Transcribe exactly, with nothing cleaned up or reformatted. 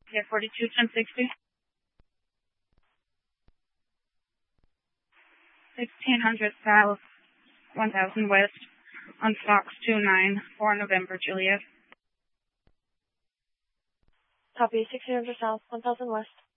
Yeah, forty-two, ten sixty. sixteen hundred South, one thousand West, on Fox two nine, four November, Juliet. Copy, sixteen hundred South, one thousand West.